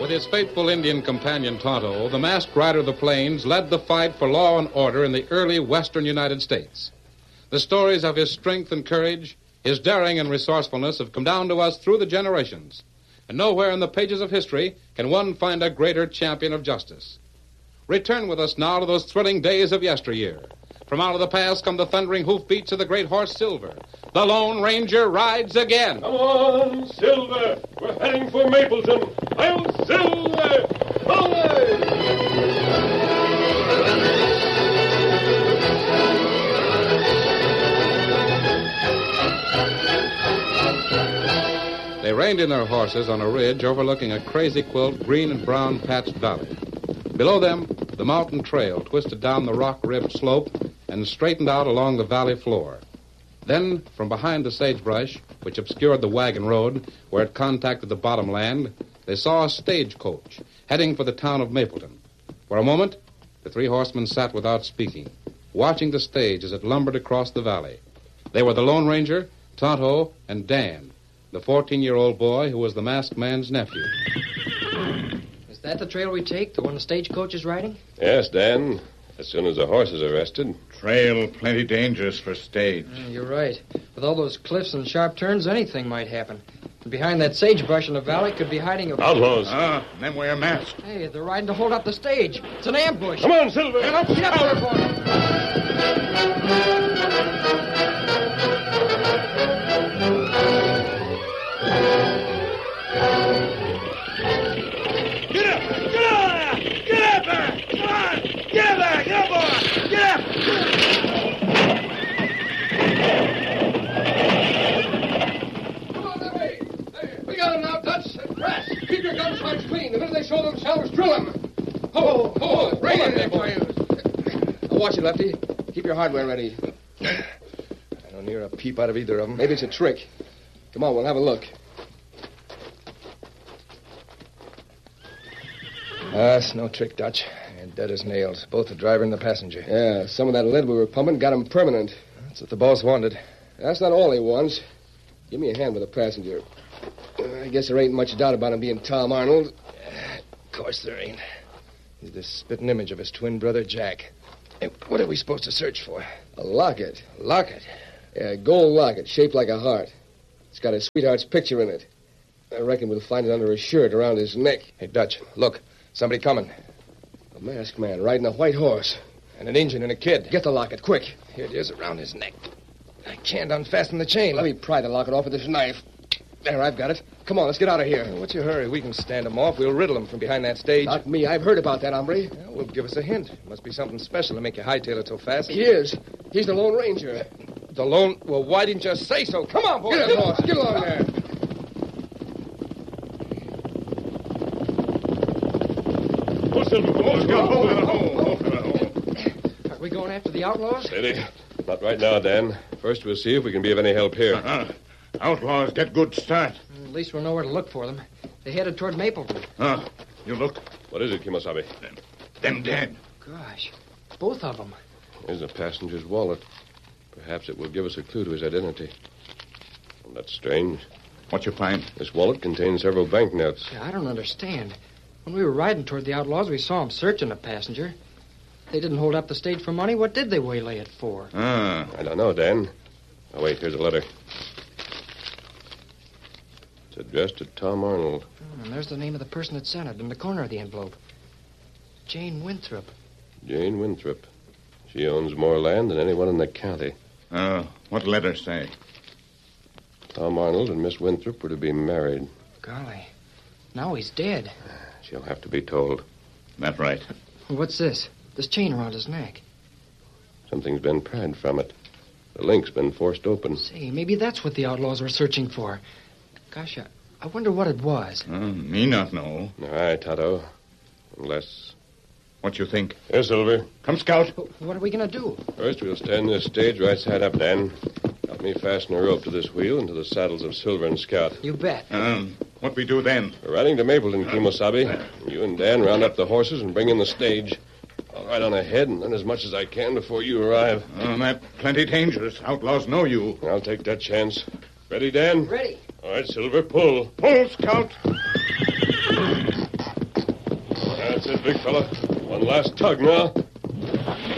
With his faithful Indian companion Tonto, the masked rider of the plains led the fight for law and order in the early western United States. The stories of his strength and courage, his daring and resourcefulness have come down to us through the generations. And nowhere in the pages of history can one find a greater champion of justice. Return with us now to those thrilling days of yesteryear. From out of the past come the thundering hoofbeats of the great horse Silver. The Lone Ranger rides again. Come on, Silver. We're heading for Mapleton. I'll Silver! Away! They reined in their horses on a ridge overlooking a crazy quilt green and brown patched valley. Below them, the mountain trail twisted down the rock-ribbed slope and straightened out along the valley floor. Then, from behind the sagebrush, which obscured the wagon road where it contacted the bottomland, they saw a stagecoach heading for the town of Mapleton. For a moment, the three horsemen sat without speaking, watching the stage as it lumbered across the valley. They were the Lone Ranger, Tonto, and Dan, the 14-year-old boy who was the masked man's nephew. Is that the trail we take, the one the stagecoach is riding? Yes, Dan. As soon as the horse is arrested. Trail plenty dangerous for stage. You're right. With all those cliffs and sharp turns, anything might happen. And behind that sagebrush in the valley could be hiding a... Outlaws. Them wear masks. Hey, they're riding to hold up the stage. It's an ambush. Come on, Silver. Get up there, boy. Clean. The minute they show themselves, drill them. Ho, bring it there, boy. Watch it, Lefty. Keep your hardware ready. I don't hear a peep out of either of them. Maybe it's a trick. Come on, we'll have a look. It's no trick, Dutch. They're dead as nails. Both the driver and the passenger. Yeah, some of that lead we were pumping got him permanent. That's what the boss wanted. That's not all he wants. Give me a hand with the passenger. I guess there ain't much doubt about him being Tom Arnold. Of course there ain't. He's the spitting image of his twin brother, Jack. Hey, what are we supposed to search for? A locket. A locket? Yeah, a gold locket shaped like a heart. It's got his sweetheart's picture in it. I reckon we'll find it under his shirt around his neck. Hey, Dutch, look. Somebody coming. A masked man riding a white horse. And an Injun and a kid. Get the locket, quick. Here it is around his neck. I can't unfasten the chain. Let me pry the locket off with this knife. There, I've got it. Come on, let's get out of here. What's your hurry? We can stand them off. We'll riddle them from behind that stage. Not me. I've heard about that, hombre. Well, give us a hint. Must be something special to make you hightail it so fast. He is. He's the Lone Ranger. The Lone... Well, why didn't you say so? Come on, boy. Get up, boss. Get along there. Are we going after the outlaws? Steady. Not right now, Dan. First, we'll see if we can be of any help here. Outlaws get good start. At least we'll know where to look for them. They headed toward Mapleton. You look. What is it, Kimosabe? Them dead. Gosh, both of them. Here's the passenger's wallet. Perhaps it will give us a clue to his identity. Well, that's strange. What you find? This wallet contains several banknotes. Yeah, I don't understand. When we were riding toward the outlaws, we saw them searching the passenger. They didn't hold up the stage for money. What did they waylay it for? I don't know, Dan. Oh, wait, here's a letter. It's addressed to Tom Arnold. And there's the name of the person that sent it in the corner of the envelope. Jane Winthrop. Jane Winthrop. She owns more land than anyone in the county. What letter say? Tom Arnold and Miss Winthrop were to be married. Golly. Now he's dead. She'll have to be told. That's right. What's this? This chain around his neck. Something's been pried from it. The link's been forced open. Say, maybe that's what the outlaws were searching for. Gosh, I wonder what it was. Me not know. All right, Tonto. Unless... What you think? Here, Silver. Come, Scout. What are we going to do? First, we'll stand this stage right side up, Dan. Help me fasten a rope to this wheel and to the saddles of Silver and Scout. You bet. What we do then? We're riding to Mapleton, Kimosabe. You and Dan round up the horses and bring in the stage. I'll ride on ahead and learn as much as I can before you arrive. That plenty dangerous. Outlaws know you. I'll take that chance. Ready, Dan? Ready. All right, Silver, pull. Pull, Scout. That's it, big fella. One last tug now.